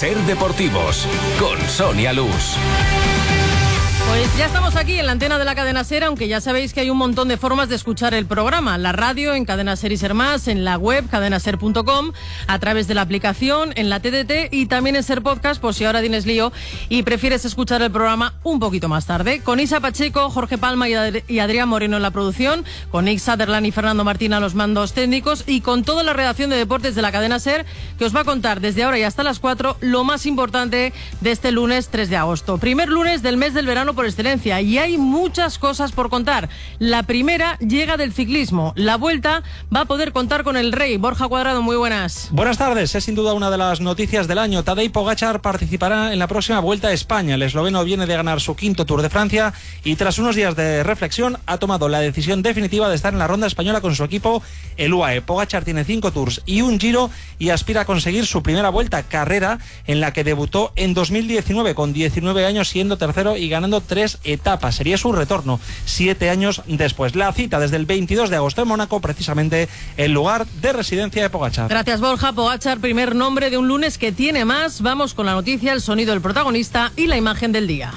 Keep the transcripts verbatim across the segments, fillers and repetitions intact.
Ser Deportivos, con Sonia Luz. Pues ya estamos aquí en la antena de la Cadena Ser, aunque ya sabéis que hay un montón de formas de escuchar el programa. La radio, en Cadena Ser y Ser Más, en la web cadena ser punto com, a través de la aplicación, en la T D T y también en Ser Podcast, por si ahora tienes lío y prefieres escuchar el programa un poquito más tarde. Con Isa Pacheco, Jorge Palma y, Adri- y Adrián Moreno en la producción, con Nick Sutherland y Fernando Martín a los mandos técnicos y con toda la redacción de deportes de la Cadena Ser, que os va a contar desde ahora y hasta las cuatro lo más importante de este lunes tres de agosto. Primer lunes del mes del verano por excelencia, y hay muchas cosas por contar. La primera llega del ciclismo. La Vuelta va a poder contar con el Rey. Borja Cuadrado, muy buenas. Buenas tardes. Es sin duda una de las noticias del año. Tadej Pogačar participará en la próxima Vuelta a España. El esloveno viene de ganar su quinto Tour de Francia y tras unos días de reflexión ha tomado la decisión definitiva de estar en la ronda española con su equipo, el U A E. Pogačar tiene cinco Tours y un Giro y aspira a conseguir su primera Vuelta, carrera en la que debutó en dos mil diecinueve con diecinueve años, siendo tercero y ganando tres etapas. Sería su retorno siete años después. La cita desde el veintidós de agosto en Mónaco, precisamente el lugar de residencia de Pogačar. Gracias, Borja. Pogačar, primer nombre de un lunes que tiene más. Vamos con la noticia, el sonido del protagonista y la imagen del día.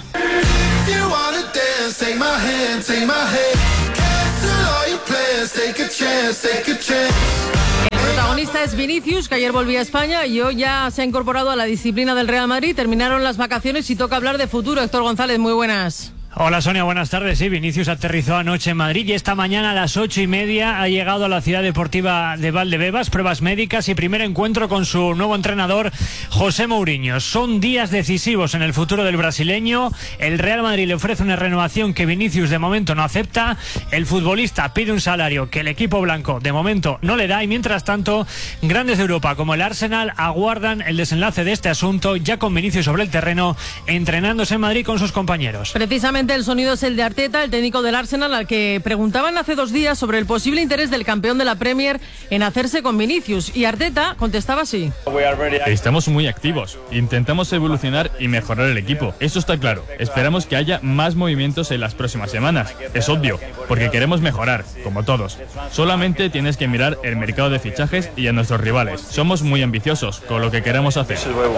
El protagonista es Vinicius, que ayer volvía a España y hoy ya se ha incorporado a la disciplina del Real Madrid. Terminaron las vacaciones y toca hablar de futuro. Héctor González, muy buenas. Hola Sonia, buenas tardes. Sí, Vinicius aterrizó anoche en Madrid y esta mañana a las ocho y media ha llegado a la ciudad deportiva de Valdebebas, pruebas médicas y primer encuentro con su nuevo entrenador, José Mourinho. Son días decisivos en el futuro del brasileño. El Real Madrid le ofrece una renovación que Vinicius de momento no acepta. El futbolista pide un salario que el equipo blanco de momento no le da y mientras tanto, grandes de Europa como el Arsenal aguardan el desenlace de este asunto, ya con Vinicius sobre el terreno, entrenándose en Madrid con sus compañeros. Precisamente el sonido es el de Arteta, el técnico del Arsenal, al que preguntaban hace dos días sobre el posible interés del campeón de la Premier en hacerse con Vinicius, y Arteta contestaba así. Estamos muy activos, intentamos evolucionar y mejorar el equipo, eso está claro. Esperamos que haya más movimientos en las próximas semanas, es obvio, porque queremos mejorar, como todos. Solamente tienes que mirar el mercado de fichajes y a nuestros rivales. Somos muy ambiciosos con lo que queremos hacer.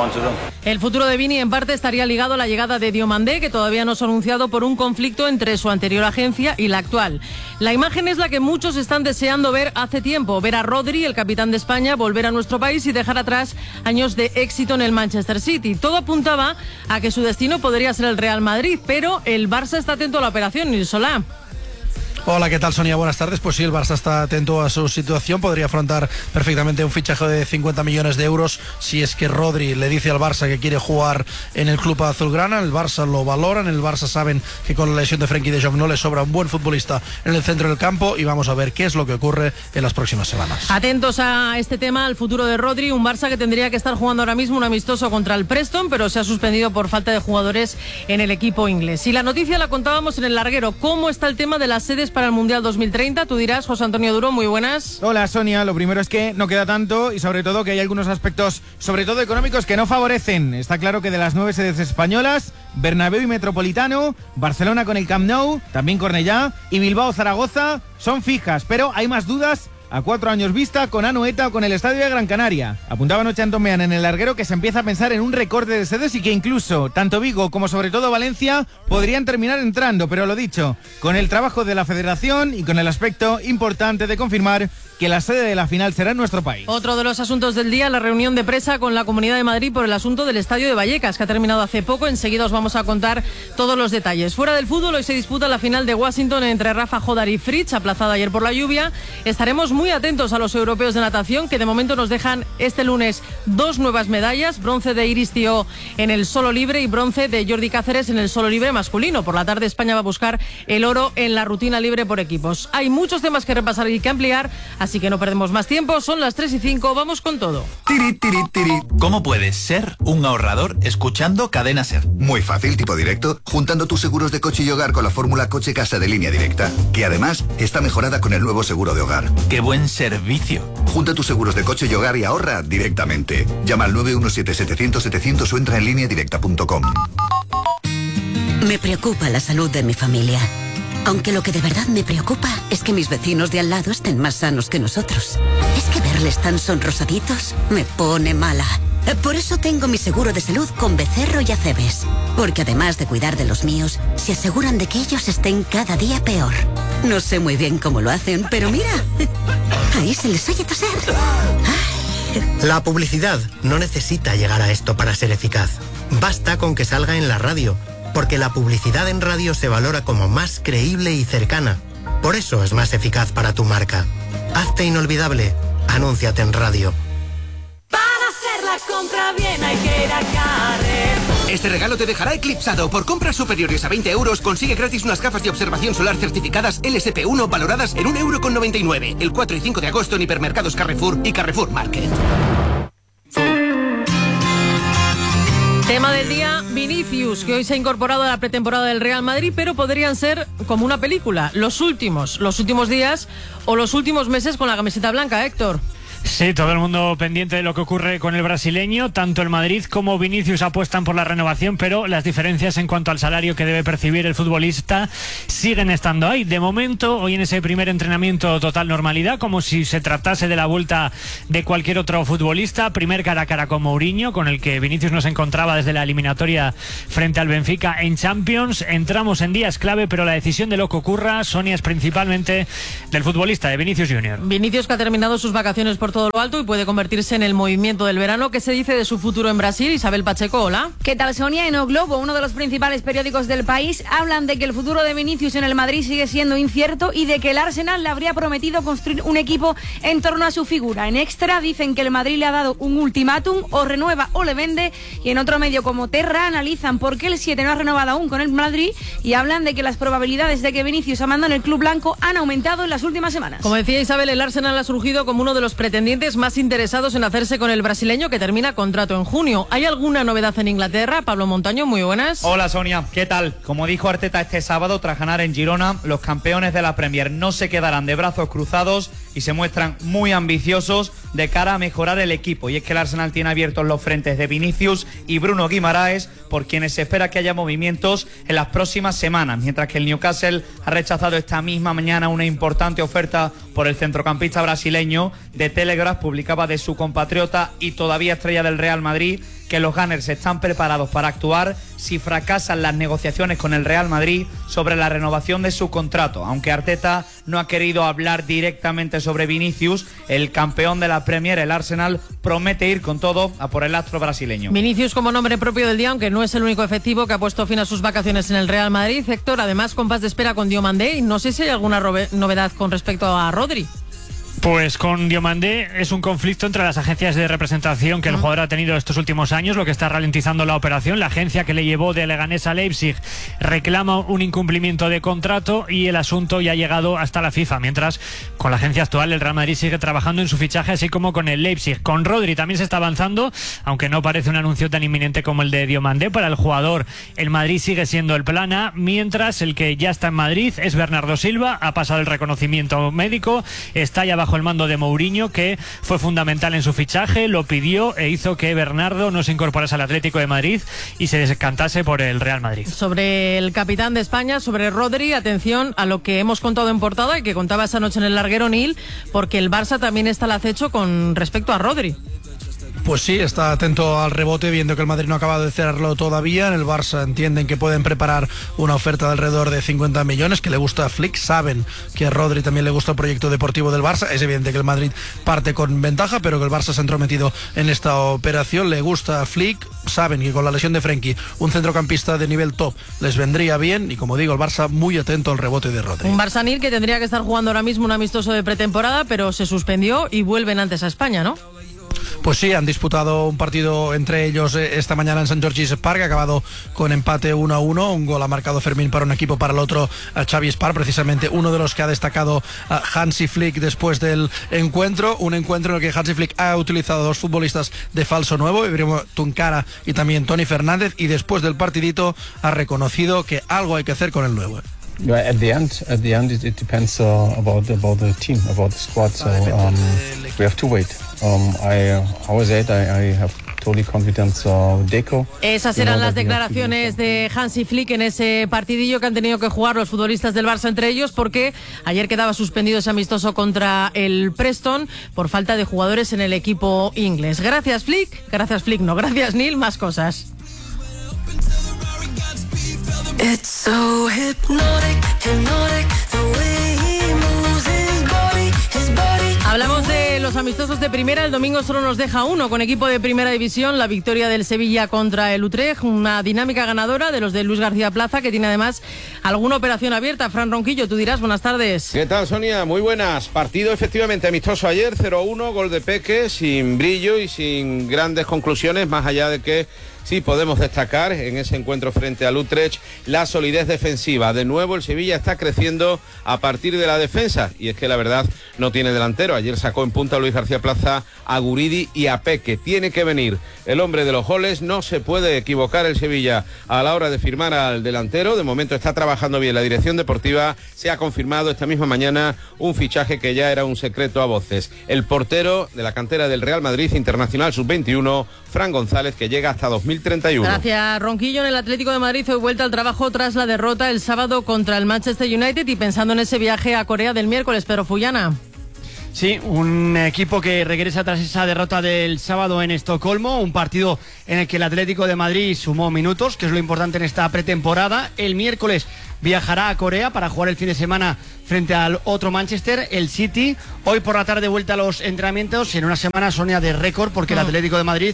El futuro de Vini en parte estaría ligado a la llegada de Diomandé, que todavía no se ha anunciado por un conflicto entre su anterior agencia y la actual. La imagen es la que muchos están deseando ver hace tiempo, ver a Rodri, el capitán de España, volver a nuestro país y dejar atrás años de éxito en el Manchester City. Todo apuntaba a que su destino podría ser el Real Madrid, pero el Barça está atento a la operación, Nil Solá. Hola, ¿qué tal, Sonia? Buenas tardes. Pues sí, el Barça está atento a su situación. Podría afrontar perfectamente un fichaje de cincuenta millones de euros si es que Rodri le dice al Barça que quiere jugar en el club azulgrana. El Barça lo valoran. El Barça saben que con la lesión de Frenkie de Jong no le sobra un buen futbolista en el centro del campo y vamos a ver qué es lo que ocurre en las próximas semanas. Atentos a este tema, al futuro de Rodri. Un Barça que tendría que estar jugando ahora mismo un amistoso contra el Preston, pero se ha suspendido por falta de jugadores en el equipo inglés. Y la noticia la contábamos en el larguero. ¿Cómo está el tema de las sedes para el Mundial dos mil treinta? Tú dirás, José Antonio Duro, muy buenas. Hola Sonia, lo primero es que no queda tanto y sobre todo que hay algunos aspectos, sobre todo económicos, que no favorecen. Está claro que de las nueve sedes españolas, Bernabéu y Metropolitano, Barcelona con el Camp Nou, también Cornellá y Bilbao Zaragoza son fijas, pero hay más dudas a cuatro años vista con Anoeta o con el Estadio de Gran Canaria. Apuntaba anoche Antón Meán en el larguero que se empieza a pensar en un recorte de sedes y que incluso tanto Vigo como sobre todo Valencia podrían terminar entrando, pero lo dicho, con el trabajo de la Federación y con el aspecto importante de confirmar que la sede de la final será en nuestro país. Otro de los asuntos del día, la reunión de presa con la Comunidad de Madrid por el asunto del Estadio de Vallecas, que ha terminado hace poco. Enseguida os vamos a contar todos los detalles. Fuera del fútbol, hoy se disputa la final de Washington entre Rafa Jodar y Fritz, aplazada ayer por la lluvia. Estaremos muy atentos a los europeos de natación, que de momento nos dejan este lunes dos nuevas medallas, bronce de Iris Tío en el solo libre y bronce de Jordi Cáceres en el solo libre masculino. Por la tarde España va a buscar el oro en la rutina libre por equipos. Hay muchos temas que repasar y que ampliar, así que no perdemos más tiempo. Son las tres y cinco, vamos con todo. Tiri, tiri, tiri. ¿Cómo puedes ser un ahorrador escuchando Cadena Ser? Muy fácil, tipo directo, juntando tus seguros de coche y hogar con la fórmula Coche Casa de Línea Directa, que además está mejorada con el nuevo seguro de hogar. ¡Qué buen servicio! Junta tus seguros de coche y hogar y ahorra directamente. Llama al nueve uno siete, setecientos, setecientos o entra en línea directa punto com. Me preocupa la salud de mi familia. Aunque lo que de verdad me preocupa es que mis vecinos de al lado estén más sanos que nosotros. Es que verles tan sonrosaditos me pone mala. Por eso tengo mi seguro de salud con Becerro y Acebes. Porque además de cuidar de los míos, se aseguran de que ellos estén cada día peor. No sé muy bien cómo lo hacen, pero mira, ahí se les oye toser. Ay. La publicidad no necesita llegar a esto para ser eficaz. Basta con que salga en la radio, porque la publicidad en radio se valora como más creíble y cercana. Por eso es más eficaz para tu marca. Hazte inolvidable. Anúnciate en radio. Para hacer la compra bien hay que ir a Carrefour. Este regalo te dejará eclipsado. Por compras superiores a veinte euros consigue gratis unas gafas de observación solar certificadas L S P uno valoradas en un euro con noventa y nueve. El cuatro y cinco de agosto en hipermercados Carrefour y Carrefour Market. Tema del día, Vinicius, que hoy se ha incorporado a la pretemporada del Real Madrid, pero podrían ser como una película, los últimos, los últimos días o los últimos meses con la camiseta blanca, Héctor. Sí, todo el mundo pendiente de lo que ocurre con el brasileño. Tanto el Madrid como Vinicius apuestan por la renovación, pero las diferencias en cuanto al salario que debe percibir el futbolista siguen estando ahí. De momento, hoy en ese primer entrenamiento, total normalidad, como si se tratase de la vuelta de cualquier otro futbolista. Primer cara a cara con Mourinho, con el que Vinicius no se encontraba desde la eliminatoria frente al Benfica en Champions. Entramos en días clave, pero la decisión de lo que ocurra, Sonia, es principalmente del futbolista, de Vinicius Junior Vinicius, que ha terminado sus vacaciones por todo lo alto y puede convertirse en el movimiento del verano. ¿Qué se dice de su futuro en Brasil? Isabel Pacheco, hola. ¿Qué tal, Sonia? En O Globo, uno de los principales periódicos del país, hablan de que el futuro de Vinicius en el Madrid sigue siendo incierto y de que el Arsenal le habría prometido construir un equipo en torno a su figura. En Extra dicen que el Madrid le ha dado un ultimátum, o renueva o le vende, y en otro medio como Terra analizan por qué el siete no ha renovado aún con el Madrid y hablan de que las probabilidades de que Vinicius abandone el club blanco han aumentado en las últimas semanas. Como decía Isabel, el Arsenal ha surgido como uno de los pretendientes más interesados en hacerse con el brasileño, que termina contrato en junio. ¿Hay alguna novedad en Inglaterra? Pablo Montaño, muy buenas. Hola, Sonia, ¿qué tal? Como dijo Arteta este sábado tras ganar en Girona, los campeones de la Premier no se quedarán de brazos cruzados y se muestran muy ambiciosos de cara a mejorar el equipo. Y es que el Arsenal tiene abiertos los frentes de Vinicius y Bruno Guimaraes, por quienes se espera que haya movimientos en las próximas semanas, mientras que el Newcastle ha rechazado esta misma mañana una importante oferta por el centrocampista brasileño. De Telegraph publicaba de su compatriota y todavía estrella del Real Madrid que los Gunners están preparados para actuar si fracasan las negociaciones con el Real Madrid sobre la renovación de su contrato. Aunque Arteta no ha querido hablar directamente sobre Vinicius, el campeón de la Premier, el Arsenal, promete ir con todo a por el astro brasileño. Vinicius como nombre propio del día, aunque no es el único efectivo que ha puesto fin a sus vacaciones en el Real Madrid. Héctor, además, compás de espera con Diomandé, y no sé si hay alguna novedad con respecto a Rodri. Pues con Diomandé es un conflicto entre las agencias de representación que el jugador ha tenido estos últimos años, lo que está ralentizando la operación. La agencia que le llevó de Leganés a Leipzig reclama un incumplimiento de contrato y el asunto ya ha llegado hasta la FIFA, mientras con la agencia actual el Real Madrid sigue trabajando en su fichaje, así como con el Leipzig. Con Rodri también se está avanzando, aunque no parece un anuncio tan inminente como el de Diomandé. Para el jugador, el Madrid sigue siendo el plan A, mientras el que ya está en Madrid es Bernardo Silva. Ha pasado el reconocimiento médico, está ya bajo el mando de Mourinho, que fue fundamental en su fichaje, lo pidió e hizo que Bernardo no se incorporase al Atlético de Madrid y se descantase por el Real Madrid. Sobre el capitán de España, sobre Rodri, atención a lo que hemos contado en portada y que contaba esa noche en el larguero Nil, porque el Barça también está al acecho con respecto a Rodri. Pues sí, está atento al rebote, viendo que el Madrid no ha acabado de cerrarlo todavía. En el Barça entienden que pueden preparar una oferta de alrededor de cincuenta millones, que le gusta a Flick. Saben que a Rodri también le gusta el proyecto deportivo del Barça. Es evidente que el Madrid parte con ventaja, pero que el Barça se ha entrometido en esta operación. Le gusta a Flick. Saben que con la lesión de Frenkie, un centrocampista de nivel top les vendría bien. Y como digo, el Barça muy atento al rebote de Rodri. Un Barça Nil que tendría que estar jugando ahora mismo un amistoso de pretemporada, pero se suspendió y vuelven antes a España, ¿no? Pues sí, han disputado un partido entre ellos esta mañana en Sant George's Park, ha acabado con empate uno a uno, un gol ha marcado Fermín para un equipo, para el otro a Xavi Espar, precisamente uno de los que ha destacado a Hansi Flick después del encuentro, un encuentro en el que Hansi Flick ha utilizado dos futbolistas de falso nuevo, Ibrahimovic Tunkara y también Toni Fernández, y después del partidito ha reconocido que algo hay que hacer con el nuevo. At the end, at the end, it, it depends uh, about about the team, about the squad. So um, we have to wait. Um, I, uh, how I said, I, I have totally confident of Deco. Esas eran las declaraciones de Hansi Flick en ese partidillo que han tenido que jugar los futbolistas del Barça entre ellos, porque ayer quedaba suspendido ese amistoso contra el Preston por falta de jugadores en el equipo inglés. Gracias Flick, gracias Flick, no, gracias Neil, más cosas. It's so hypnotic, hypnotic, the way he moves his body, his body. Hablamos de los amistosos de primera. El domingo solo nos deja uno con equipo de primera división, la victoria del Sevilla contra el Utrecht, una dinámica ganadora de los de Luis García Plaza, que tiene además alguna operación abierta. Fran Ronquillo, tú dirás, buenas tardes. ¿Qué tal, Sonia? Muy buenas. Partido efectivamente amistoso ayer, cero uno, gol de Peque, sin brillo y sin grandes conclusiones, más allá de que sí podemos destacar en ese encuentro frente al Utrecht la solidez defensiva. De nuevo el Sevilla está creciendo a partir de la defensa, y es que la verdad no tiene delantero. Ayer sacó en punta a Luis García Plaza, a Guridi y a Peque. Tiene que venir el hombre de los goles, no se puede equivocar el Sevilla a la hora de firmar al delantero. De momento está trabajando bien la dirección deportiva. Se ha confirmado esta misma mañana un fichaje que ya era un secreto a voces. El portero de la cantera del Real Madrid, internacional sub veintiuno, Fran González, que llega hasta dos mil treinta y uno. Gracias, Ronquillo. En el Atlético de Madrid hoy vuelta al trabajo tras la derrota el sábado contra el Manchester United y pensando en ese viaje a Corea del miércoles. Pero Fullana. Sí, un equipo que regresa tras esa derrota del sábado en Estocolmo, un partido en el que el Atlético de Madrid sumó minutos, que es lo importante en esta pretemporada. El miércoles viajará a Corea para jugar el fin de semana frente al otro Manchester, el City. Hoy por la tarde vuelta a los entrenamientos en una semana, Sonia, de récord, porque el Atlético de Madrid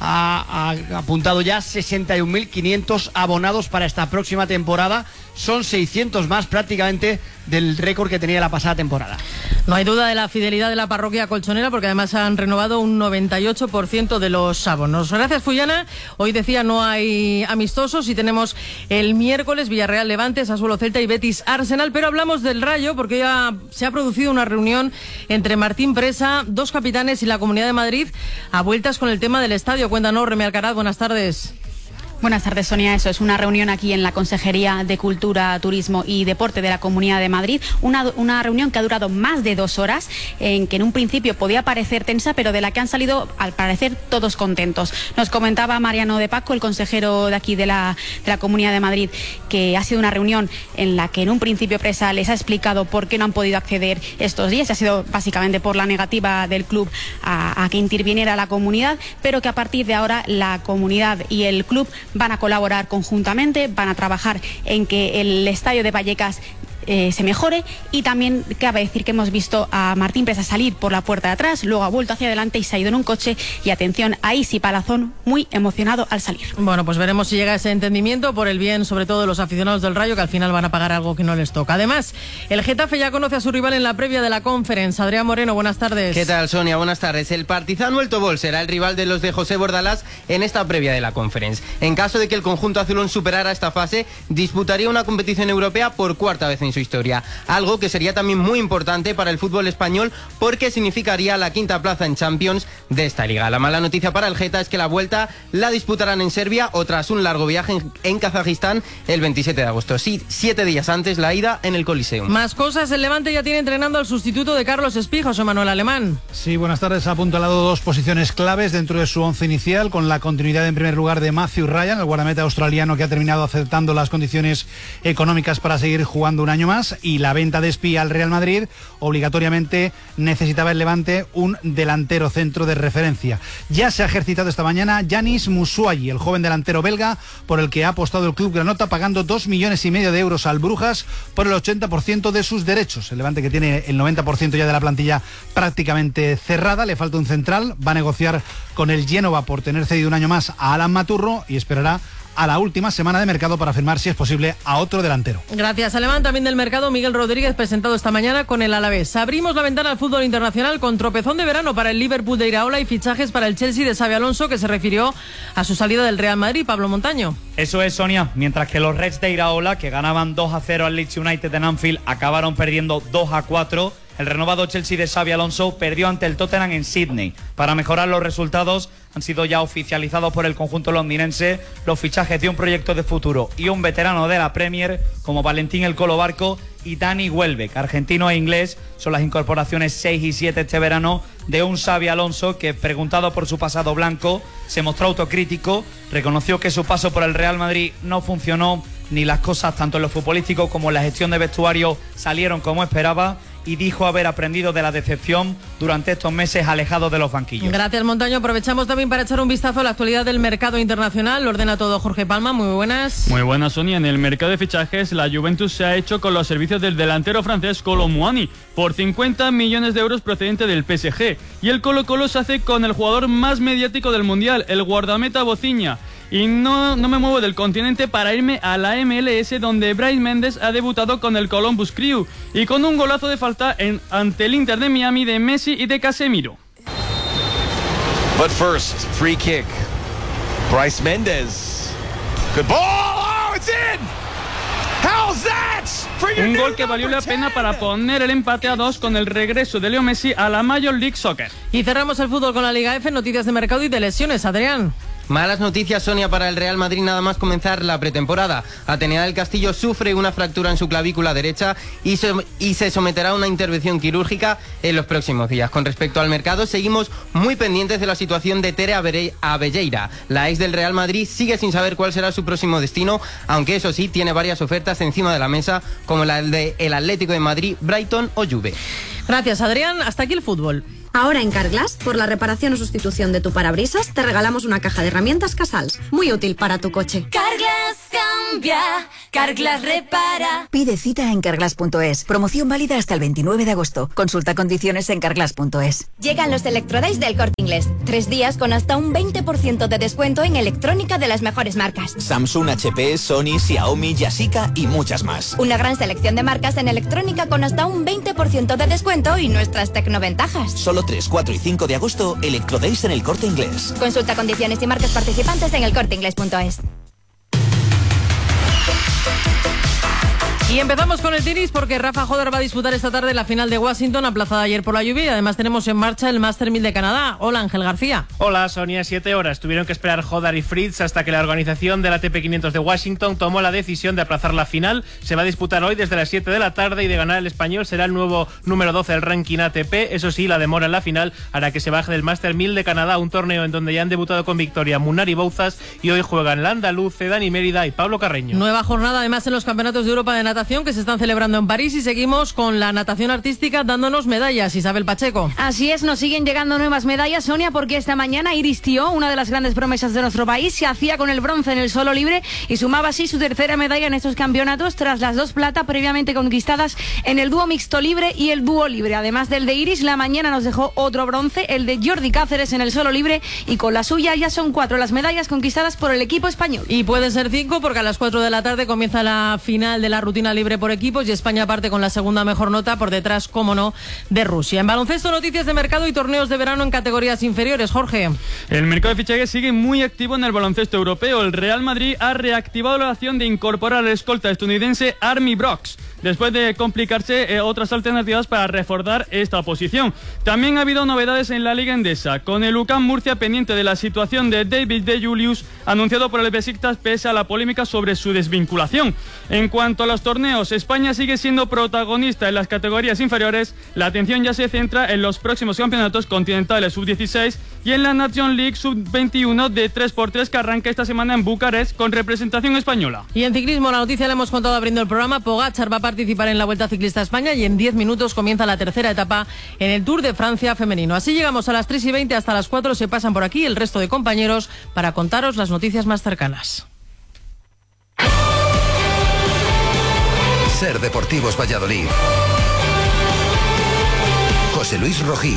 ha, ha apuntado ya sesenta y un mil quinientos abonados para esta próxima temporada. Son seiscientos más prácticamente del récord que tenía la pasada temporada. No hay duda de la fidelidad de la parroquia colchonera, porque además han renovado un noventa y ocho por ciento de los abonos. Gracias, Fullana. Hoy decía no hay amistosos y tenemos el miércoles Villarreal Levante, Sassuolo Celta y Betis Arsenal, pero hablamos del Rayo porque ya se ha producido una reunión entre Martín Presa, dos capitanes y la Comunidad de Madrid a vueltas con el tema del estadio. Cuéntanos, Remi Alcaraz, buenas tardes. Buenas tardes, Sonia. Eso es una reunión aquí en la Consejería de Cultura, Turismo y Deporte de la Comunidad de Madrid. Una, una reunión que ha durado más de dos horas, en que en un principio podía parecer tensa, pero de la que han salido, al parecer, todos contentos. Nos comentaba Mariano de Paco, el consejero de aquí de la, de la Comunidad de Madrid, que ha sido una reunión en la que en un principio Presa les ha explicado por qué no han podido acceder estos días. Ha sido básicamente por la negativa del club a, a que interviniera la comunidad, pero que a partir de ahora la comunidad y el club van a colaborar conjuntamente, van a trabajar en que el estadio de Vallecas Eh, se mejore. Y también cabe decir que hemos visto a Martín Presa salir por la puerta de atrás, luego ha vuelto hacia adelante y se ha ido en un coche, y atención a Isi Palazón, muy emocionado al salir. Bueno, pues veremos si llega ese entendimiento por el bien sobre todo de los aficionados del Rayo, que al final van a pagar algo que no les toca. Además, el Getafe ya conoce a su rival en la previa de la Conference. Adrián Moreno, buenas tardes. ¿Qué tal, Sonia? Buenas tardes. El Partizan El Tobol será el rival de los de José Bordalás en esta previa de la Conference. En caso de que el conjunto azulón superara esta fase, disputaría una competición europea por cuarta vez en su historia. Algo que sería también muy importante para el fútbol español, porque significaría la quinta plaza en Champions de esta liga. La mala noticia para el Geta es que la vuelta la disputarán en Serbia o tras un largo viaje en, en Kazajistán el veintisiete de agosto. Sí, siete días antes la ida en el Coliseum. Más cosas, el Levante ya tiene entrenando al sustituto de Carlos Espija, José Manuel Alemán. Sí, buenas tardes. Ha apuntalado dos posiciones claves dentro de su once inicial, con la continuidad en primer lugar de Matthew Ryan, el guardameta australiano que ha terminado aceptando las condiciones económicas para seguir jugando un año más, y la venta de Espí al Real Madrid. Obligatoriamente necesitaba el Levante un delantero centro de referencia. Ya se ha ejercitado esta mañana Yanis Musuayi, el joven delantero belga, por el que ha apostado el club granota, pagando dos millones y medio de euros al Brujas por el ochenta por ciento de sus derechos. El Levante, que tiene el noventa por ciento ya de la plantilla prácticamente cerrada, le falta un central, va a negociar con el Génova por tener cedido un año más a Alan Maturro y esperará a la última semana de mercado para firmar, si es posible, a otro delantero. Gracias, Alemán. También del mercado, Miguel Rodríguez, presentado esta mañana con el Alavés. Abrimos la ventana al fútbol internacional con tropezón de verano para el Liverpool de Iraola y fichajes para el Chelsea de Xabi Alonso, que se refirió a su salida del Real Madrid. Pablo Montaño. Eso es, Sonia. Mientras que los Reds de Iraola, que ganaban dos a cero al Leeds United en Anfield, acabaron perdiendo dos a cuatro El renovado Chelsea de Xabi Alonso perdió ante el Tottenham en Sydney. Para mejorar los resultados han sido ya oficializados por el conjunto londinense los fichajes de un proyecto de futuro y un veterano de la Premier como Valentín El Colo Barco y Dani Welbeck, argentino e inglés, son las incorporaciones seis y siete este verano de un Xabi Alonso que, preguntado por su pasado blanco, se mostró autocrítico, reconoció que su paso por el Real Madrid no funcionó, ni las cosas tanto en lo futbolístico como en la gestión de vestuario salieron como esperaba, y dijo haber aprendido de la decepción durante estos meses alejado de los banquillos. Gracias, Montaño. Aprovechamos también para echar un vistazo a la actualidad del mercado internacional. Lo ordena todo Jorge Palma. Muy buenas. Muy buenas, Sonia. En el mercado de fichajes, la Juventus se ha hecho con los servicios del delantero francés Kolo Muani por cincuenta millones de euros procedente del P S G. Y el Colo Colo se hace con el jugador más mediático del Mundial, el guardameta Bocinha. Y no, no me muevo del continente para irme a la M L S, donde Brais Méndez ha debutado con el Columbus Crew y con un golazo de falta en, ante el Inter de Miami de Messi y de Casemiro. But first, free kick. Brais Méndez. Good ball. Oh, it's in. How's that? Un gol que valió la pena para poner el empate a dos con el regreso de Leo Messi a la Major League Soccer. Y cerramos el fútbol con la Liga F, noticias de mercado y de lesiones. Adrián. Malas noticias, Sonia, para el Real Madrid nada más comenzar la pretemporada. Atenea del Castillo sufre una fractura en su clavícula derecha y se, y se someterá a una intervención quirúrgica en los próximos días. Con respecto al mercado, seguimos muy pendientes de la situación de Tere Abelleira. La ex del Real Madrid sigue sin saber cuál será su próximo destino, aunque eso sí, tiene varias ofertas encima de la mesa, como la del de Atlético de Madrid, Brighton o Juve. Gracias, Adrián. Hasta aquí el fútbol. Ahora en Carglass, por la reparación o sustitución de tu parabrisas, te regalamos una caja de herramientas Casals, muy útil para tu coche. Carglass cambia, Carglass repara. Pide cita en carglass punto es. Promoción válida hasta el veintinueve de agosto. Consulta condiciones en carglass punto es. Llegan los Electrodays del Corte Inglés. Tres días con hasta un veinte por ciento de descuento en electrónica de las mejores marcas. Samsung, H P, Sony, Xiaomi, Yashica y muchas más. Una gran selección de marcas en electrónica con hasta un veinte por ciento de descuento y nuestras tecnoventajas. Solo tres, cuatro y cinco de agosto, Electrodays en el Corte Inglés. Consulta condiciones y marcas participantes en el corte inglés punto es. Y empezamos con el tenis porque Rafa Jodar va a disputar esta tarde la final de Washington, aplazada ayer por la lluvia, y además tenemos en marcha el Master mil de Canadá. Hola, Ángel García. Hola, Sonia. Siete horas tuvieron que esperar Jodar y Fritz hasta que la organización del A T P quinientos de Washington tomó la decisión de aplazar la final. Se va a disputar hoy desde las siete de la tarde y de ganar el español será el nuevo número doce del ranking A T P. Eso sí, la demora en la final hará que se baje del Master mil de Canadá, un torneo en donde ya han debutado con victoria Munar y Bouzas, y hoy juegan la andaluce, Dani Mérida y Pablo Carreño. Nueva jornada además en los campeonatos de Europa de natación que se están celebrando en París, y seguimos con la natación artística dándonos medallas. Isabel Pacheco. Así es, nos siguen llegando nuevas medallas, Sonia, porque esta mañana Iris Tió, una de las grandes promesas de nuestro país, se hacía con el bronce en el solo libre y sumaba así su tercera medalla en estos campeonatos tras las dos plata previamente conquistadas en el dúo mixto libre y el dúo libre. Además del de Iris, la mañana nos dejó otro bronce, el de Jordi Cáceres en el solo libre, y con la suya ya son cuatro las medallas conquistadas por el equipo español. Y pueden ser cinco porque a las cuatro de la tarde comienza la final de la rutina libre por equipos y España parte con la segunda mejor nota, por detrás, como no, de Rusia. En baloncesto, noticias de mercado y torneos de verano en categorías inferiores. Jorge. El mercado de fichajes sigue muy activo en el baloncesto europeo. El Real Madrid ha reactivado la acción de incorporar al escolta estadounidense Army Brooks, después de complicarse eh, otras alternativas para reforzar esta posición. También ha habido novedades en la Liga Endesa, con el U C A M Murcia pendiente de la situación de David De Julius, anunciado por el Besiktas pese a la polémica sobre su desvinculación. En cuanto a los torneos, España sigue siendo protagonista en las categorías inferiores. La atención ya se centra en los próximos campeonatos continentales sub dieciséis y en la Nation League sub veintiuno de tres por tres que arranca esta semana en Bucarest con representación española. Y en ciclismo, la noticia la hemos contado abriendo el programa. Pogačar va a participar en la Vuelta Ciclista a España y en diez minutos comienza la tercera etapa en el Tour de Francia femenino. Así llegamos a las tres y veinte, hasta las cuatro se pasan por aquí el resto de compañeros para contaros las noticias más cercanas. Ser Deportivos Valladolid. José Luis Rojí.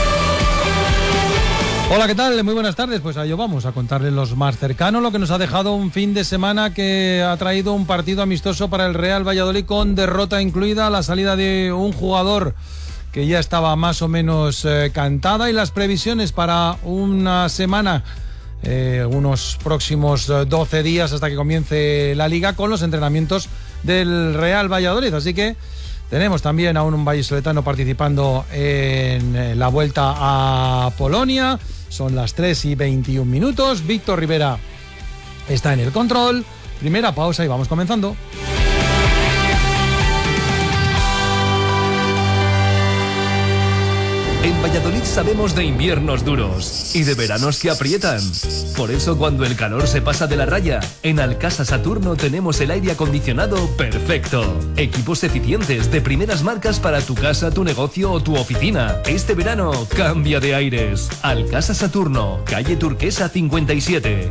Hola, ¿qué tal? Muy buenas tardes. Pues a ello vamos a contarles los más cercanos, lo que nos ha dejado un fin de semana que ha traído un partido amistoso para el Real Valladolid con derrota incluida, la salida de un jugador que ya estaba más o menos eh, cantada, y las previsiones para una semana, eh, unos próximos doce días hasta que comience la Liga, con los entrenamientos del Real Valladolid. Así que Tenemos también a un vallisoletano participando en la Vuelta a Polonia. Son las tres y veintiún minutos. Víctor Rivera está en el control. Primera pausa y vamos comenzando. En Valladolid sabemos de inviernos duros y de veranos que aprietan. Por eso cuando el calor se pasa de la raya, en Alcasa Saturno tenemos el aire acondicionado perfecto. Equipos eficientes de primeras marcas para tu casa, tu negocio o tu oficina. Este verano cambia de aires. Alcasa Saturno, calle Turquesa cincuenta y siete.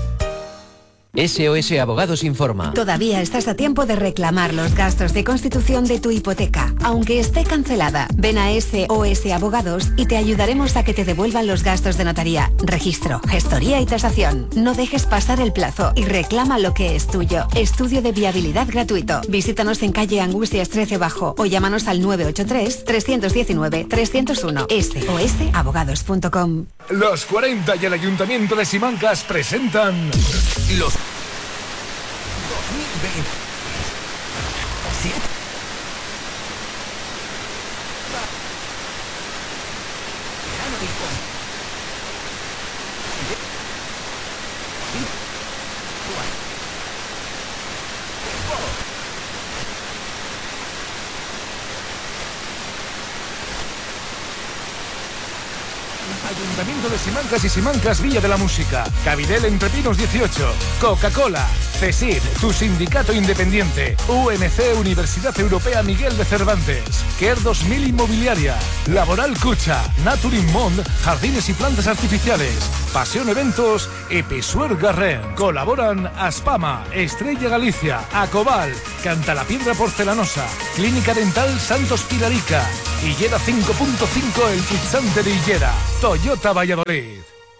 S O S Abogados informa. Todavía estás a tiempo de reclamar los gastos de constitución de tu hipoteca, aunque esté cancelada. Ven a S O S Abogados y te ayudaremos a que te devuelvan los gastos de notaría, registro, gestoría y tasación. No dejes pasar el plazo y reclama lo que es tuyo. Estudio de viabilidad gratuito. Visítanos en calle Angustias trece Bajo o llámanos al nueve ocho tres, tres uno nueve, tres cero uno. S O S abogados punto com. Los cuarenta y el Ayuntamiento de Simancas presentan los dos mil veintisiete. Ayuntamiento de Simancas y Simancas, Villa de la Música. Cabidel Entre Pinos dieciocho. Coca-Cola. CESID, tu sindicato independiente. U M C, Universidad Europea Miguel de Cervantes. Care dos mil Inmobiliaria. Laboral Cucha. Naturin Mond, Jardines y Plantas Artificiales. Pasión Eventos y Pisuer Garren. Colaboran Aspama, Estrella Galicia, Acobal, Cantalapiedra Porcelanosa, Clínica Dental Santos Pilarica, Hillera cinco punto cinco, El Pizzante de Hillera, Toyota Valladolid.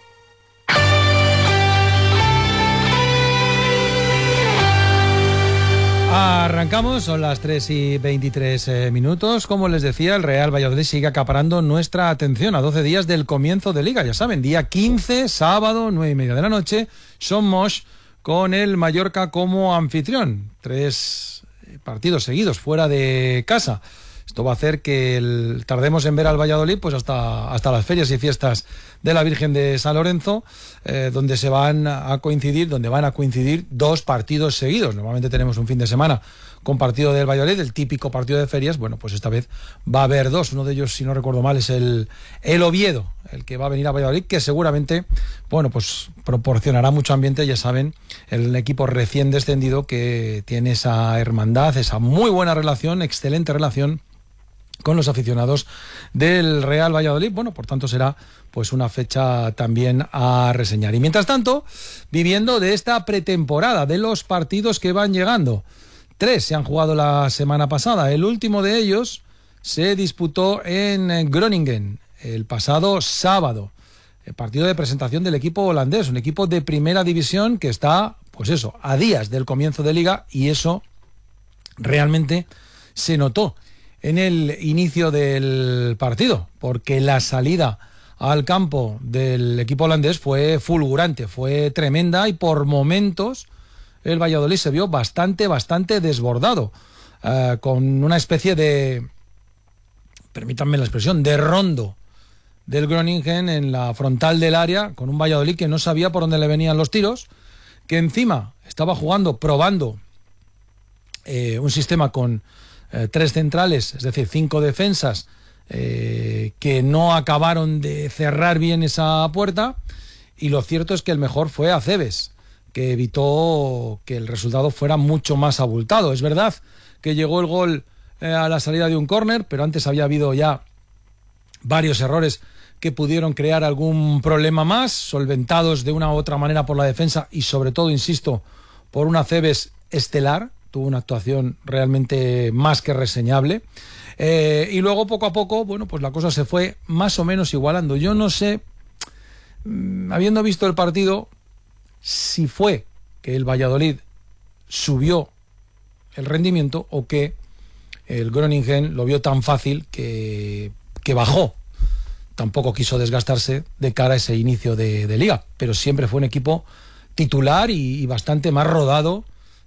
Arrancamos, son las tres y veintitrés eh, minutos. Como les decía, el Real Valladolid sigue acaparando nuestra atención a doce días del comienzo de Liga. Ya saben, día quince, sábado, nueve y media de la noche, Somos con el Mallorca como anfitrión. Tres partidos seguidos fuera de casa. Esto va a hacer que el, tardemos en ver al Valladolid pues hasta, hasta las ferias y fiestas de la Virgen de San Lorenzo, eh, donde se van a coincidir, donde van a coincidir dos partidos seguidos. Normalmente tenemos un fin de semana con partido del Valladolid, el típico partido de ferias. Bueno, pues esta vez va a haber dos. Uno de ellos, si no recuerdo mal, es el, el Oviedo, el que va a venir a Valladolid, que seguramente, bueno, pues proporcionará mucho ambiente. Ya saben, el equipo recién descendido que tiene esa hermandad, esa muy buena relación, excelente relación con los aficionados del Real Valladolid. Bueno, por tanto será pues una fecha también a reseñar. Y mientras tanto, viviendo de esta pretemporada, de los partidos que van llegando. Tres se han jugado la semana pasada. El último de ellos se disputó en Groningen el pasado sábado. El partido de presentación del equipo holandés, un equipo de primera división que está, pues eso, a días del comienzo de Liga, y eso realmente se notó en el inicio del partido, porque la salida al campo del equipo holandés fue fulgurante, fue tremenda, y por momentos el Valladolid se vio bastante, bastante desbordado, eh, con una especie de, permítanme la expresión, de rondo del Groningen en la frontal del área, con un Valladolid que no sabía por dónde le venían los tiros, que encima estaba jugando, probando eh, un sistema con Eh, tres centrales, es decir, cinco defensas eh, que no acabaron de cerrar bien esa puerta, y lo cierto es que el mejor fue Acebes, que evitó que el resultado fuera mucho más abultado. Es verdad que llegó el gol eh, a la salida de un córner, pero antes había habido ya varios errores que pudieron crear algún problema más, solventados de una u otra manera por la defensa y sobre todo, insisto, por un Acebes estelar. Tuvo una actuación realmente más que reseñable. Eh, y luego, poco a poco, bueno, pues la cosa se fue más o menos igualando. Yo no sé, mmm, habiendo visto el partido, si fue que el Valladolid subió el rendimiento o que el Groningen lo vio tan fácil que, que bajó. Tampoco quiso desgastarse de cara a ese inicio de, de Liga, pero siempre fue un equipo titular y, y bastante más rodado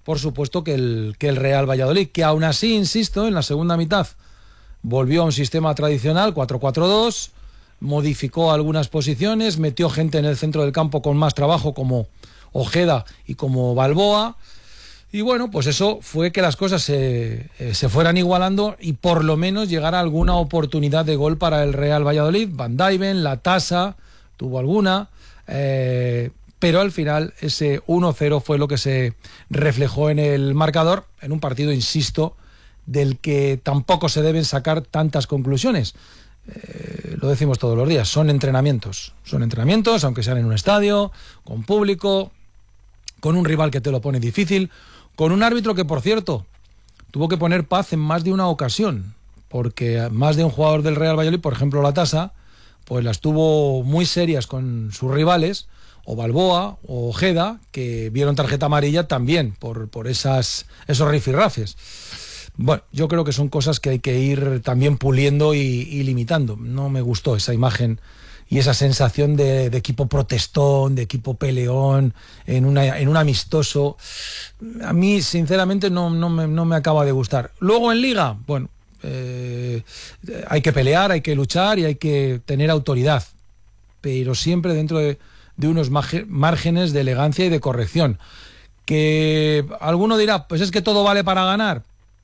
por supuesto, que el, que el Real Valladolid, que aún así, insisto, en la segunda mitad volvió a un sistema tradicional, cuatro cuatro dos, modificó algunas posiciones, metió gente en el centro del campo con más trabajo como Ojeda y como Balboa, y bueno, pues eso fue que las cosas se, eh, se fueran igualando y por lo menos llegara alguna oportunidad de gol para el Real Valladolid. Van Dijven, La Tasa, tuvo alguna, eh, pero al final ese uno cero fue lo que se reflejó en el marcador, en un partido, insisto, del que tampoco se deben sacar tantas conclusiones. Eh, lo decimos todos los días, son entrenamientos, son entrenamientos, aunque sean en un estadio, con público, con un rival que te lo pone difícil, con un árbitro que, por cierto, tuvo que poner paz en más de una ocasión, porque más de un jugador del Real Valladolid, por ejemplo La Tasa, pues las tuvo muy serias con sus rivales, o Balboa o Ojeda, que vieron tarjeta amarilla también por, por esas, esos rifirrafes. Bueno, yo creo que son cosas que hay que ir también puliendo y, y limitando. No me gustó esa imagen y esa sensación de, de equipo protestón, de equipo peleón, en, una, en un amistoso. A mí, sinceramente, no, no, me, no me acaba de gustar. Luego en Liga, bueno, eh, hay que pelear, hay que luchar y hay que tener autoridad, pero siempre dentro de, de unos márgenes de elegancia y de corrección. Que alguno dirá, pues es que todo vale para ganar.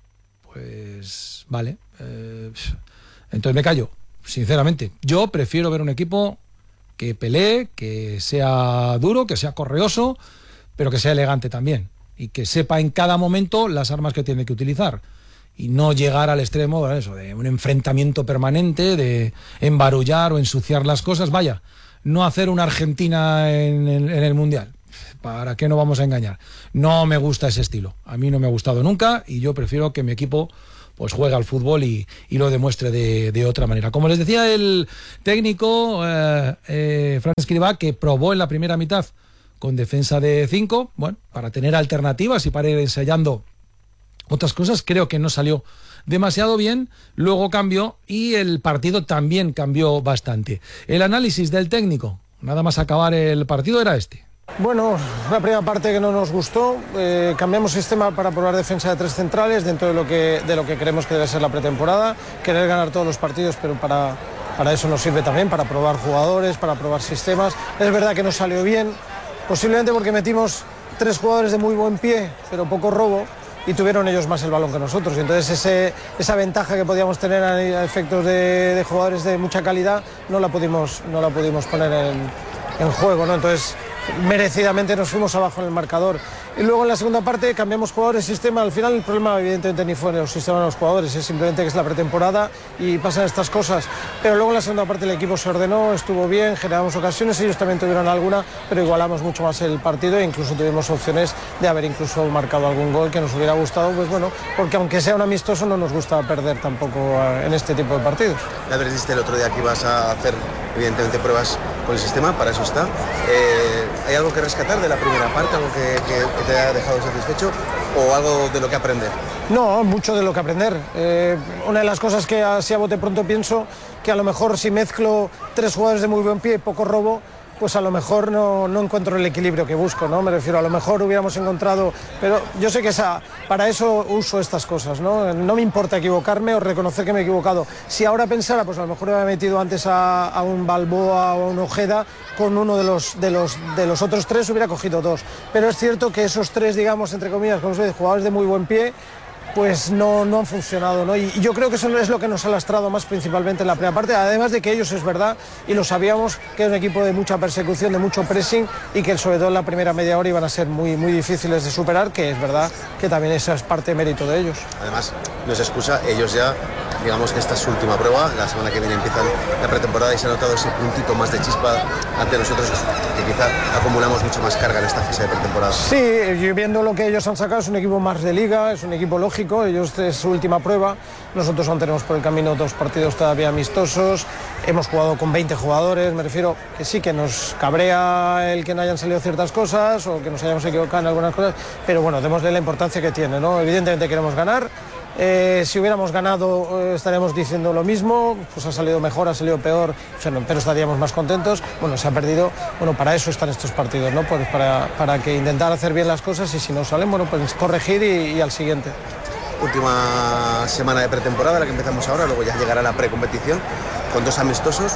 Pues vale, eh, entonces me callo, sinceramente. Yo prefiero ver un equipo que pelee, que sea duro, que sea correoso, pero que sea elegante también y que sepa en cada momento las armas que tiene que utilizar y no llegar al extremo de eso, de un enfrentamiento permanente, de embarullar o ensuciar las cosas. Vaya, no hacer una Argentina en el, en el Mundial. ¿Para qué no vamos a engañar? No me gusta ese estilo. A mí no me ha gustado nunca y yo prefiero que mi equipo pues juegue al fútbol y, y lo demuestre de, de otra manera. Como les decía el técnico eh, eh, Fran Escribá, que probó en la primera mitad con defensa de cinco, bueno, para tener alternativas y para ir ensayando otras cosas, creo que no salió demasiado bien, luego cambió y el partido también cambió bastante. El análisis del técnico, nada más acabar el partido, era este. Bueno, la primera parte que no nos gustó, eh, cambiamos sistema para probar defensa de tres centrales dentro de lo que, de lo que creemos que debe ser la pretemporada, querer ganar todos los partidos, pero para, para eso nos sirve también, para probar jugadores, para probar sistemas. Es verdad que no salió bien, posiblemente porque metimos tres jugadores de muy buen pie, pero poco robo, y tuvieron ellos más el balón que nosotros, y entonces ese, esa ventaja que podíamos tener a efectos de, de jugadores de mucha calidad no la pudimos, no la pudimos poner en, en juego, ¿no? Entonces merecidamente nos fuimos abajo en el marcador. Y luego en la segunda parte cambiamos jugadores, sistema. Al final el problema evidentemente ni fue en los sistemas de los jugadores, es simplemente que es la pretemporada y pasan estas cosas. Pero luego en la segunda parte el equipo se ordenó, estuvo bien, generamos ocasiones, ellos también tuvieron alguna, pero igualamos mucho más el partido e incluso tuvimos opciones de haber incluso marcado algún gol que nos hubiera gustado, pues bueno, porque aunque sea un amistoso no nos gusta perder tampoco en este tipo de partidos. Ya dijiste el otro día que ibas a hacer evidentemente pruebas con el sistema, para eso está. Eh, ¿Hay algo que rescatar de la primera parte, algo que, que, que te ha dejado satisfecho o algo de lo que aprender? No, mucho de lo que aprender. Eh, una de las cosas que así a bote pronto pienso, que a lo mejor si mezclo tres jugadores de muy buen pie y poco robo, pues a lo mejor no, no encuentro el equilibrio que busco, ¿no? Me refiero, a lo mejor hubiéramos encontrado, pero yo sé que esa, para eso uso estas cosas, ¿no? No me importa equivocarme o reconocer que me he equivocado. Si ahora pensara, pues a lo mejor me había metido antes a, a un Balboa o a un Ojeda, con uno de los, de, los, de los otros tres hubiera cogido dos. Pero es cierto que esos tres, digamos, entre comillas, como se dice, jugadores de muy buen pie, pues no, no han funcionado, ¿no? Y, y yo creo que eso es lo que nos ha lastrado más principalmente en la primera parte, además de que ellos, es verdad, y lo sabíamos, que es un equipo de mucha persecución, de mucho pressing, y que sobre todo en la primera media hora iban a ser muy, muy difíciles de superar, que es verdad que también esa es parte de mérito de ellos. Además, no es excusa, ellos ya, digamos que esta es su última prueba, la semana que viene empiezan la pretemporada y se ha notado ese puntito más de chispa ante nosotros, que quizá acumulamos mucho más carga en esta fase de pretemporada. Sí, viendo lo que ellos han sacado, es un equipo más de liga, es un equipo lógico. Ellos es su última prueba, nosotros aún tenemos por el camino dos partidos todavía amistosos, hemos jugado con veinte jugadores, me refiero que sí que nos cabrea el que no hayan salido ciertas cosas o que nos hayamos equivocado en algunas cosas, pero bueno, démosle la importancia que tiene, ¿no? Evidentemente queremos ganar, Eh, si hubiéramos ganado eh, estaríamos diciendo lo mismo, pues ha salido mejor, ha salido peor, pero estaríamos más contentos. Bueno, se ha perdido, bueno, para eso están estos partidos, ¿no? Pues para, para que intentar hacer bien las cosas y si no salen, bueno, pues corregir y, y al siguiente. Última semana de pretemporada, la que empezamos ahora, luego ya llegará la precompetición con dos amistosos.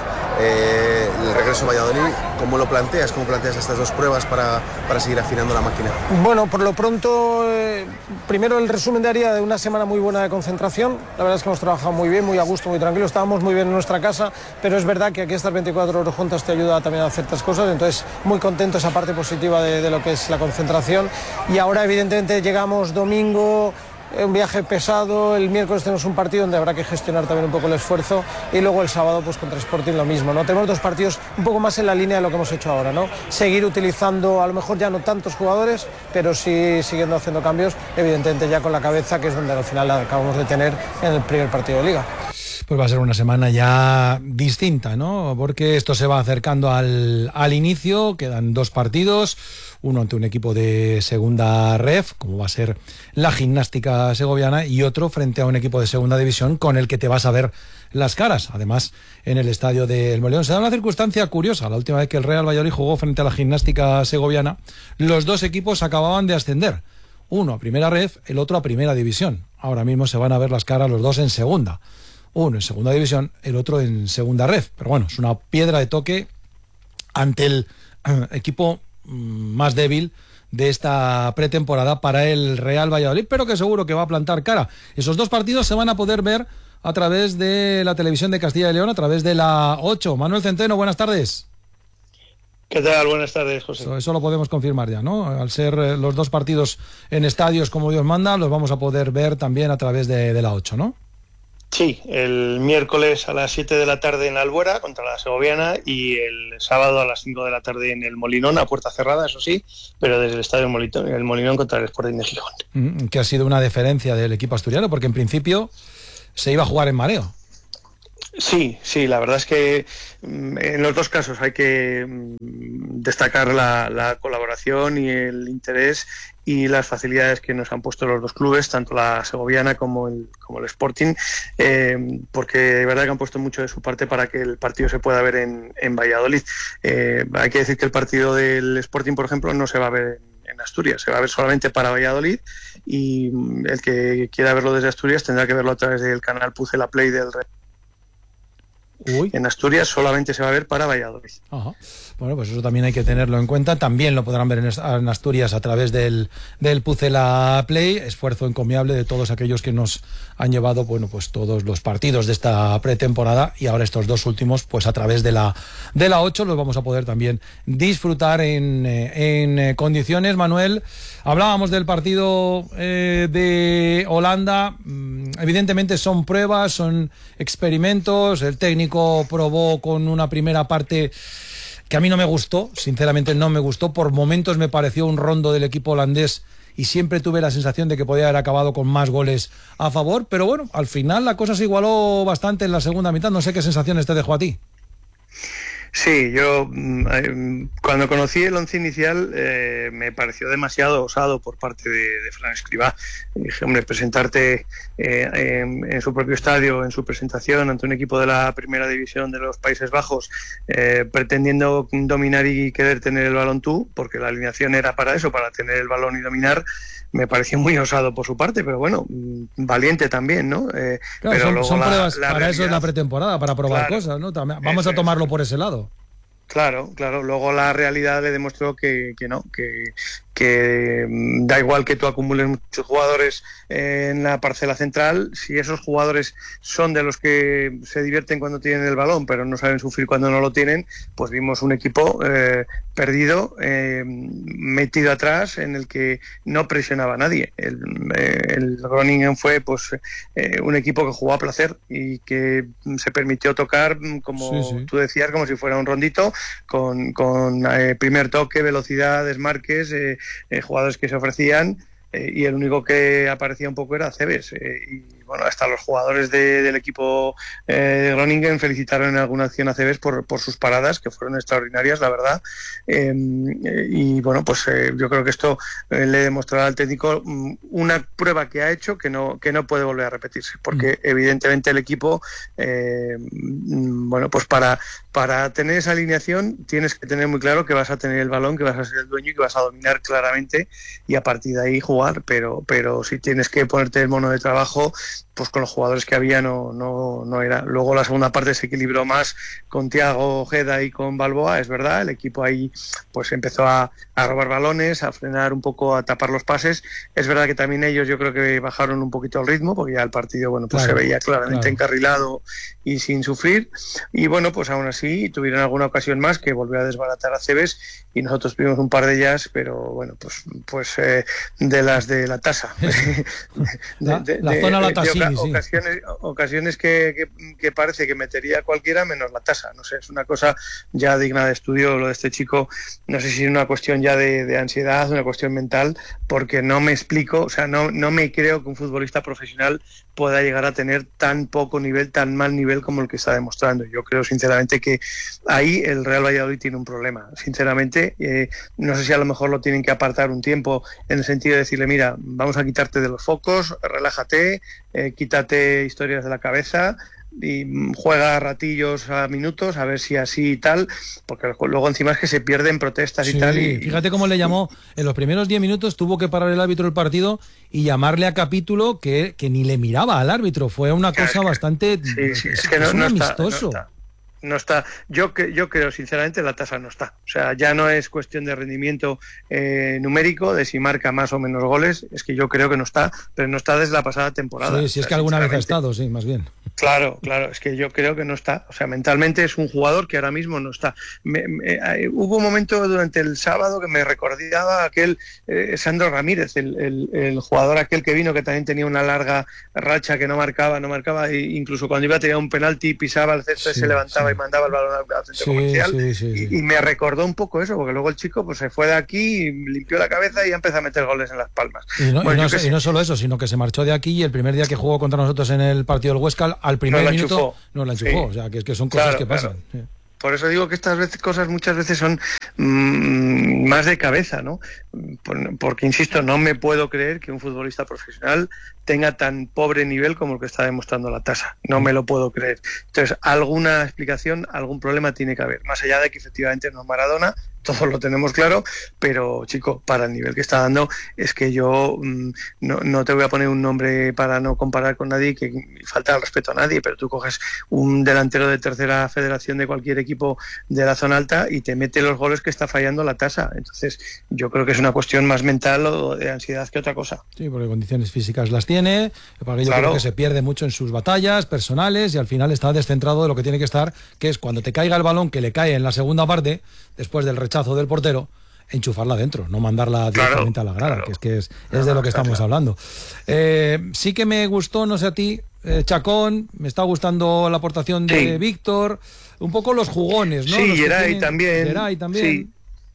Eh, el regreso a Valladolid, ¿cómo lo planteas? ¿Cómo planteas estas dos pruebas para, para seguir afinando la máquina? Bueno, por lo pronto, eh, primero el resumen de día de una semana muy buena de concentración. La verdad es que hemos trabajado muy bien, muy a gusto, muy tranquilo. Estábamos muy bien en nuestra casa, pero es verdad que aquí estas veinticuatro horas juntas te ayuda también a ciertas cosas. Entonces, muy contento esa parte positiva de, de lo que es la concentración. Y ahora, evidentemente, llegamos domingo. Un viaje pesado, el miércoles tenemos un partido donde habrá que gestionar también un poco el esfuerzo y luego el sábado pues contra Sporting lo mismo, ¿no? Tenemos dos partidos un poco más en la línea de lo que hemos hecho ahora, ¿no? Seguir utilizando a lo mejor ya no tantos jugadores, pero sí siguiendo haciendo cambios, evidentemente ya con la cabeza, que es donde al final la acabamos de tener en el primer partido de Liga. Pues va a ser una semana ya distinta, ¿no? Porque esto se va acercando al, al inicio, quedan dos partidos, uno ante un equipo de segunda ref, como va a ser la Gimnástica Segoviana, y otro frente a un equipo de segunda división con el que te vas a ver las caras. Además, en el estadio del Molinón se da una circunstancia curiosa. La última vez que el Real Valladolid jugó frente a la Gimnástica Segoviana, los dos equipos acababan de ascender. Uno a primera ref, el otro a primera división. Ahora mismo se van a ver las caras los dos en segunda. Uno en segunda división, el otro en segunda ref. Pero bueno, es una piedra de toque ante el eh, equipo más débil de esta pretemporada para el Real Valladolid, pero que seguro que va a plantar cara. Esos dos partidos se van a poder ver a través de la televisión de Castilla y León, a través de la ocho. Manuel Centeno, buenas tardes. ¿Qué tal? Buenas tardes, José. Eso, eso lo podemos confirmar ya, ¿no? Al ser eh, los dos partidos en estadios como Dios manda, los vamos a poder ver también a través de, de la ocho, ¿no? Sí, el miércoles a las siete de la tarde en la Albuera contra la Segoviana y el sábado a las cinco de la tarde en el Molinón, a puerta cerrada, eso sí, pero desde el estadio Molinón, el Molinón contra el Sporting de Gijón. Mm, que ha sido una deferencia del equipo asturiano, porque en principio se iba a jugar en mareo. Sí, sí, la verdad es que en los dos casos hay que destacar la, la colaboración y el interés y las facilidades que nos han puesto los dos clubes, tanto la Segoviana como el, como el Sporting, eh, porque de verdad que han puesto mucho de su parte para que el partido se pueda ver en, en Valladolid. Eh, hay que decir que el partido del Sporting, por ejemplo, no se va a ver en, en Asturias, se va a ver solamente para Valladolid y el que quiera verlo desde Asturias tendrá que verlo a través del canal Pucela Play del Real. Uy. En Asturias solamente se va a ver para Valladolid. Ajá. Bueno, pues eso también hay que tenerlo en cuenta. También lo podrán ver en Asturias a través del, del Pucela Play. Esfuerzo encomiable de todos aquellos que nos han llevado, bueno, pues todos los partidos de esta pretemporada y ahora estos dos últimos, pues a través de la de la ocho los vamos a poder también disfrutar en, en condiciones. Manuel, hablábamos del partido eh, de Holanda. Evidentemente son pruebas, son experimentos. El técnico probó con una primera parte que a mí no me gustó, sinceramente no me gustó. Por momentos me pareció un rondo del equipo holandés y siempre tuve la sensación de que podía haber acabado con más goles a favor, pero bueno, al final la cosa se igualó bastante en la segunda mitad. No sé qué sensaciones te dejó a ti. Sí, yo cuando conocí el once inicial eh, me pareció demasiado osado por parte de, de Fran Escribá. Dije, hombre, presentarte eh, en, en su propio estadio, en su presentación ante un equipo de la primera división de los Países Bajos, eh, pretendiendo dominar y querer tener el balón tú, porque la alineación era para eso, para tener el balón y dominar, me pareció muy osado por su parte, pero bueno, valiente también, ¿no? Eh, claro, pero son, luego son la, pruebas, la para realidad, eso es la pretemporada, para probar claro, cosas, ¿no? Vamos a tomarlo por ese lado. Claro, claro. Luego la realidad le demostró que, que no, que, que da igual que tú acumules muchos jugadores en la parcela central, si esos jugadores son de los que se divierten cuando tienen el balón, pero no saben sufrir cuando no lo tienen, pues vimos un equipo eh, perdido, eh, metido atrás, en el que no presionaba a nadie. El, el Groningen fue pues eh, un equipo que jugó a placer y que se permitió tocar, como sí, sí. tú decías, como si fuera un rondito, con, con eh, primer toque, velocidad, desmarques, eh, eh, jugadores que se ofrecían, eh, y el único que aparecía un poco era Cebes, eh, y bueno, hasta los jugadores de, del equipo eh, de Groningen felicitaron en alguna acción a Cebes por, por sus paradas, que fueron extraordinarias, la verdad. Eh, y bueno, pues eh, yo creo que esto eh, le demostrará al técnico um, una prueba que ha hecho que no, que no puede volver a repetirse, porque mm. evidentemente el equipo, eh, bueno, pues para, para tener esa alineación tienes que tener muy claro que vas a tener el balón, que vas a ser el dueño y que vas a dominar claramente y a partir de ahí jugar, pero, pero si tienes que ponerte el mono de trabajo, pues con los jugadores que había no, no, no era. Luego la segunda parte se equilibró más con Thiago Ojeda y con Balboa, es verdad, el equipo ahí pues empezó a, a robar balones, a frenar un poco, a tapar los pases. Es verdad que también ellos yo creo que bajaron un poquito el ritmo, porque ya el partido, bueno, pues claro, se veía claramente claro. encarrilado y sin sufrir, y bueno, pues aún así tuvieron alguna ocasión más que volvió a desbaratar a Cebes, y nosotros tuvimos un par de ellas, pero bueno, pues pues eh, de las de la tasa. de, la, de, la zona de la tasa. Sí. Ocasiones, ocasiones que, que, que parece que metería cualquiera menos la tasa, no sé, es una cosa ya digna de estudio lo de este chico, no sé si es una cuestión ya de, de ansiedad, una cuestión mental, porque no me explico, o sea, no, no me creo que un futbolista profesional pueda llegar a tener tan poco nivel, tan mal nivel como el que está demostrando. Yo creo sinceramente que ahí el Real Valladolid tiene un problema, sinceramente, eh, no sé si a lo mejor lo tienen que apartar un tiempo en el sentido de decirle, mira, vamos a quitarte de los focos, relájate, eh, quítate historias de la cabeza y juega a ratillos, a minutos, a ver si así y tal, porque luego encima es que se pierden protestas sí, y tal. Y, fíjate cómo le llamó, en los primeros diez minutos tuvo que parar el árbitro el partido y llamarle a Capítulo que, que ni le miraba al árbitro, fue una cosa es que, bastante sí, sí, es que no, es no amistoso. Está, no está. No está, yo que yo creo sinceramente la tasa no está, o sea, ya no es cuestión de rendimiento eh, numérico, de si marca más o menos goles, es que yo creo que no está, pero no está desde la pasada temporada. Sí, si es o sea, que alguna vez ha estado, sí, más bien. Claro, claro, es que yo creo que no está, o sea, mentalmente es un jugador que ahora mismo no está. Me, me, eh, hubo un momento durante el sábado que me recordaba aquel eh, Sandro Ramírez, el, el, el jugador aquel que vino, que también tenía una larga racha, que no marcaba, no marcaba, e incluso cuando iba a tener un penalti, pisaba el césped, sí, se levantaba, sí, y mandaba el balón al centro sí, comercial, sí, sí, sí. Y, y me recordó un poco eso, porque luego el chico pues se fue de aquí, limpió la cabeza y ya empezó a meter goles en las palmas. Y no, bueno, y no, que y no solo eso, sino que se marchó de aquí y el primer día que jugó contra nosotros en el partido del Huesca, al primer no minuto no la enchufó, sí. O sea, que, que son cosas claro, que pasan. Claro. Sí. Por eso digo que estas veces, cosas muchas veces son mmm, más de cabeza, ¿no? Por, porque, insisto, no me puedo creer que un futbolista profesional tenga tan pobre nivel como el que está demostrando la tasa. No me lo puedo creer. Entonces, alguna explicación, algún problema tiene que haber. Más allá de que efectivamente no es Maradona, todos lo tenemos claro, pero, chico, para el nivel que está dando, es que yo mmm, no, no te voy a poner un nombre para no comparar con nadie, que falta el respeto a nadie, pero tú coges un delantero de tercera federación de cualquier equipo de la zona alta y te mete los goles que está fallando la tasa. Entonces, yo creo que es una cuestión más mental o de ansiedad que otra cosa. Sí, porque condiciones físicas las tiene, porque yo claro. creo que se pierde mucho en sus batallas personales y al final está descentrado de lo que tiene que estar, que es cuando te caiga el balón, que le cae en la segunda parte, después del rechazo del portero, enchufarla dentro, no mandarla directamente claro, a la grada, claro. que es que es, es de lo que estamos claro. hablando. Eh, sí que me gustó, no sé a ti, eh, Chacón, me está gustando la aportación de sí. Víctor, un poco los jugones, ¿no? Sí, Geray también. Geray también. Sí.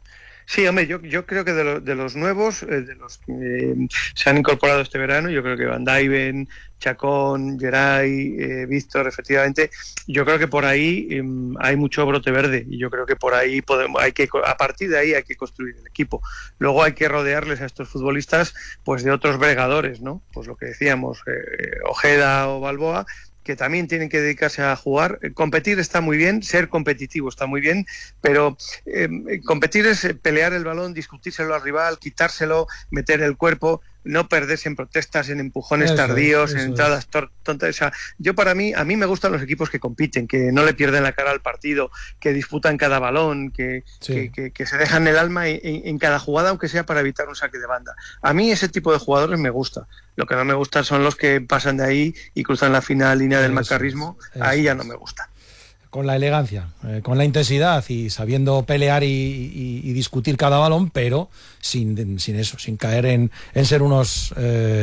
Sí, hombre, yo, yo creo que de, lo, de los nuevos, eh, de los que eh, se han incorporado este verano, yo creo que Van Dijven, Chacón, Geray, eh, Víctor, efectivamente, yo creo que por ahí eh, hay mucho brote verde y yo creo que por ahí podemos, hay que, a partir de ahí hay que construir el equipo. Luego hay que rodearles a estos futbolistas pues de otros bregadores, ¿no? Pues lo que decíamos, eh, Ojeda o Balboa, que también tienen que dedicarse a jugar. Competir está muy bien, ser competitivo está muy bien, pero eh, competir es pelear el balón, discutírselo al rival, quitárselo, meter el cuerpo, no perderse en protestas, en empujones eso, tardíos, eso en entradas tontas. O sea, yo para mí, a mí me gustan los equipos que compiten, que no le pierden la cara al partido, que disputan cada balón, que, sí. que, que, que se dejan el alma en, en cada jugada, aunque sea para evitar un saque de banda. A mí ese tipo de jugadores me gusta. Lo que no me gusta son los que pasan de ahí y cruzan la fina línea del eso, macarrismo. Eso, ahí ya no me gusta. Con la elegancia, eh, con la intensidad y sabiendo pelear y, y, y discutir cada balón, pero sin, sin eso, sin caer en, en ser unos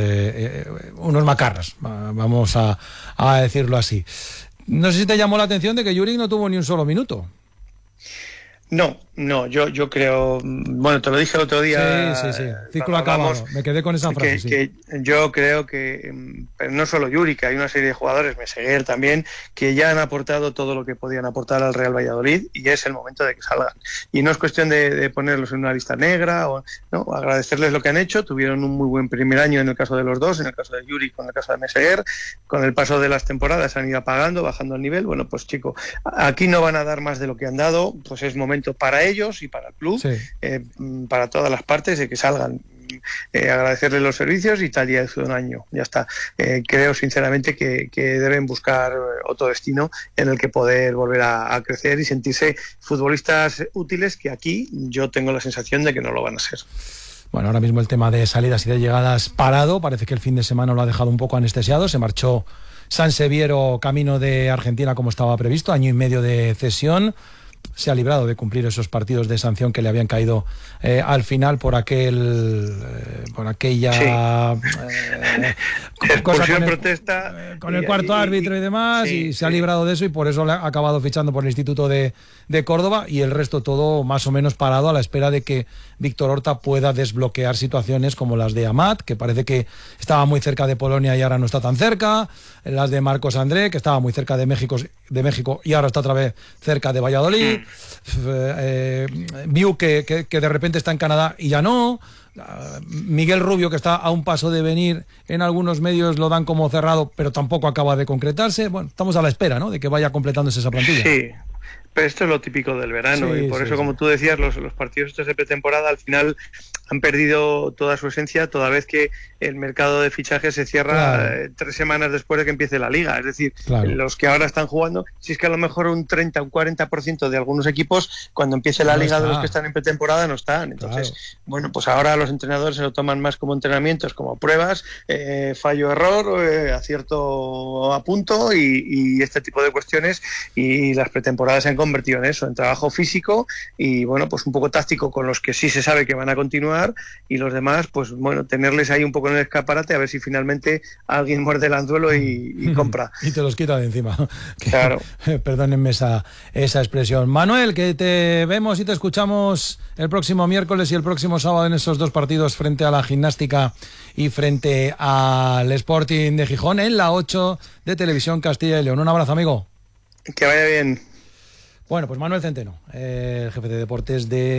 eh, eh, unos macarras, vamos a, a decirlo así. No sé si te llamó la atención de que Juric no tuvo ni un solo minuto. No, No, yo, yo creo, bueno, te lo dije el otro día. Sí, sí, sí, ciclo acabado, me quedé con esa frase. Que, sí. que yo creo que, pero no solo Yuri, que hay una serie de jugadores, Meseguer también, que ya han aportado todo lo que podían aportar al Real Valladolid y es el momento de que salgan. Y no es cuestión de, de ponerlos en una lista negra, o no, agradecerles lo que han hecho, tuvieron un muy buen primer año en el caso de los dos, en el caso de Yuri, con el caso de Meseguer, con el paso de las temporadas han ido apagando, bajando el nivel. Bueno, pues chico, aquí no van a dar más de lo que han dado, pues es momento para ellos ellos y para el club, sí. eh, para todas las partes, de que salgan. Eh, agradecerles los servicios y tal, ya hace un año, ya está. Eh, creo sinceramente que, que deben buscar otro destino en el que poder volver a, a crecer y sentirse futbolistas útiles, que aquí yo tengo la sensación de que no lo van a ser. Bueno, ahora mismo el tema de salidas y de llegadas parado, parece que el fin de semana lo ha dejado un poco anestesiado, se marchó Sanseviero camino de Argentina como estaba previsto, año y medio de cesión. Se ha librado de cumplir esos partidos de sanción que le habían caído eh, al final por aquel eh, por aquella sí. eh, cosa con el, protesta con el cuarto y, árbitro y demás, sí, y se sí. ha librado de eso y por eso le ha acabado fichando por el Instituto de, de Córdoba, y el resto todo más o menos parado a la espera de que Víctor Horta pueda desbloquear situaciones como las de Amat, que parece que estaba muy cerca de Polonia y ahora no está tan cerca, las de Marcos André, que estaba muy cerca de México, de México y ahora está otra vez cerca de Valladolid. Eh, eh, Viu que, que, que de repente está en Canadá y ya no. Uh, Miguel Rubio, que está a un paso de venir, en algunos medios lo dan como cerrado, pero tampoco acaba de concretarse. Bueno, estamos a la espera, ¿no?, de que vaya completándose esa plantilla. Sí. Pero esto es lo típico del verano, sí, y por sí, eso, como sí. tú decías, los, los partidos estos de pretemporada al final han perdido toda su esencia, toda vez que el mercado de fichajes se cierra claro. eh, tres semanas después de que empiece la liga. Es decir, claro. los que ahora están jugando, si es que a lo mejor un treinta, un cuarenta por ciento de algunos equipos, cuando empiece la no liga está. de los que están en pretemporada, no están. Entonces, claro. bueno, pues ahora los entrenadores se lo toman más como entrenamientos, como pruebas, eh, fallo-error, eh, acierto a punto y, y este tipo de cuestiones, y las pretemporadas se han convertido en eso, en trabajo físico y bueno, pues un poco táctico con los que sí se sabe que van a continuar, y los demás, pues bueno, tenerles ahí un poco en el escaparate a ver si finalmente alguien muerde el anzuelo y, y compra. Y te los quita de encima. Claro. Perdónenme esa, esa expresión. Manuel, que te vemos y te escuchamos el próximo miércoles y el próximo sábado en esos dos partidos frente a la Gimnástica y frente al Sporting de Gijón en la ocho de Televisión Castilla y León. Un abrazo, amigo. Que vaya bien. Bueno, pues Manuel Centeno, eh, el jefe de deportes de